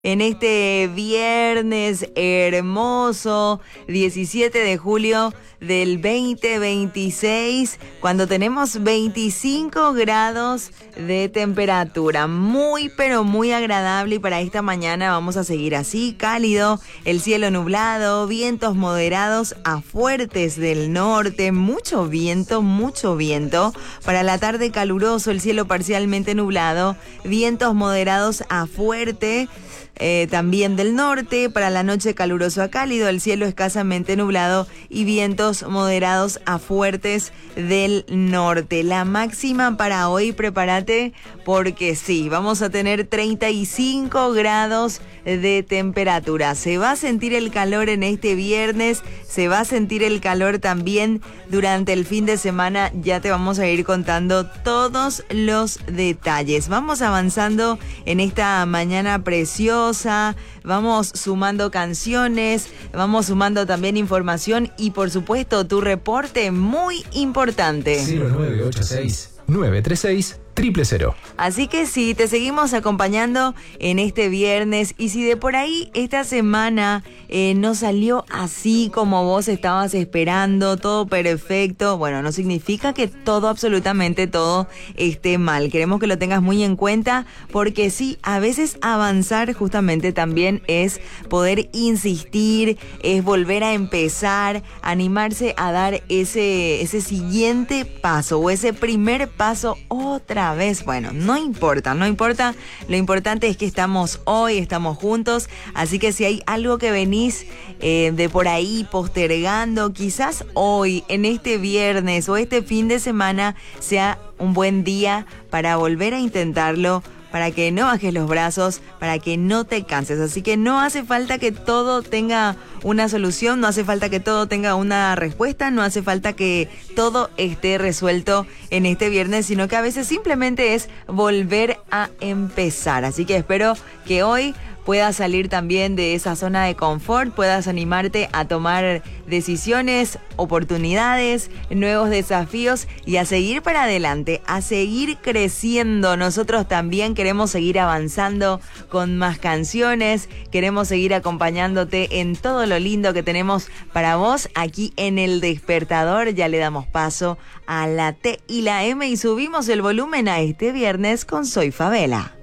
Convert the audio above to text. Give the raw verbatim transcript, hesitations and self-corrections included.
En este viernes hermoso, diecisiete de julio del veinte veintiséis, cuando tenemos veinticinco grados de temperatura. Muy, pero muy agradable, y para esta mañana vamos a seguir así, cálido, el cielo nublado, vientos moderados a fuertes del norte, mucho viento, mucho viento. Para la tarde caluroso, el cielo parcialmente nublado, vientos moderados a fuerte. Eh, también del norte. Para la noche caluroso a cálido, el cielo escasamente nublado y vientos moderados a fuertes del norte. La máxima para hoy, prepárate porque sí, vamos a tener treinta y cinco grados de temperatura. Se va a sentir el calor en este viernes, se va a sentir el calor también durante el fin de semana. Ya te vamos a ir contando todos los detalles. Vamos avanzando en esta mañana preciosa, vamos sumando canciones, vamos sumando también información y por supuesto tu reporte muy importante. cero nueve ocho seis, nueve tres seis, triple cero. Así que sí, te seguimos acompañando en este viernes, y si de por ahí esta semana eh, no salió así como vos estabas esperando, todo perfecto, bueno, no significa que todo, absolutamente todo esté mal. Queremos que lo tengas muy en cuenta, porque sí, a veces avanzar justamente también es poder insistir, es volver a empezar, animarse a dar ese, ese siguiente paso o ese primer paso otra vez. Bueno, no importa, no importa, lo importante es que estamos hoy, estamos juntos, así que si hay algo que venís eh, de por ahí postergando, quizás hoy, en este viernes o este fin de semana sea un buen día para volver a intentarlo, para que no bajes los brazos, para que no te canses. Así que no hace falta que todo tenga una solución, no hace falta que todo tenga una respuesta, no hace falta que todo esté resuelto en este viernes, sino que a veces simplemente es volver a empezar. Así que espero que hoy puedas salir también de esa zona de confort, puedas animarte a tomar decisiones, oportunidades, nuevos desafíos y a seguir para adelante, a seguir creciendo. Nosotros también queremos seguir avanzando con más canciones, queremos seguir acompañándote en todo lo lindo que tenemos para vos aquí en El Despertador. Ya le damos paso a la T y la M y subimos el volumen a este viernes con Soy Favela.